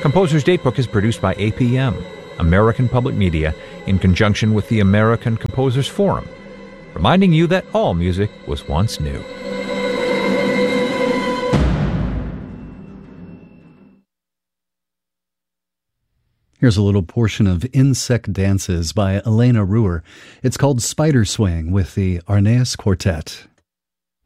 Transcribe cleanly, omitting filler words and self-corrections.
Composer's Datebook is produced by APM, American Public Media, in conjunction with the American Composers Forum, reminding you that all music was once new. Here's a little portion of Insect Dances by Elena Ruhr. It's called Spider Swing with the Arneas Quartet.